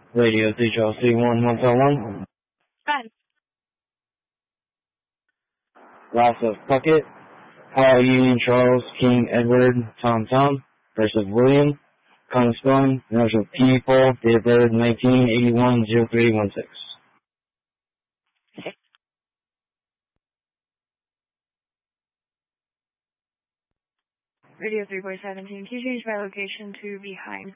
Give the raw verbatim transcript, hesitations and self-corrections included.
Radio three Charles three one Hotel one. Ben. Loss of Puckett. Paul Union Charles King Edward Tom Tom versus William. Common spelling. Initial P Paul. Date of birth nineteen eighty-one oh three one six. Radio three four seventeen. Can you change my location to behind